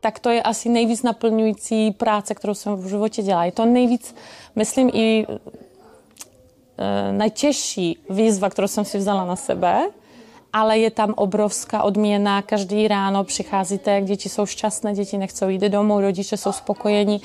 tak to je asi nejvíc naplňující práce, kterou jsem v životě dělala. Je to nejvíc, myslím, i najtěžší výzva, kterou jsem si vzala na sebe, ale je tam obrovská odměna. Každý ráno přicházíte, děti jsou šťastné, děti nechcou jít domů, rodiče jsou spokojení.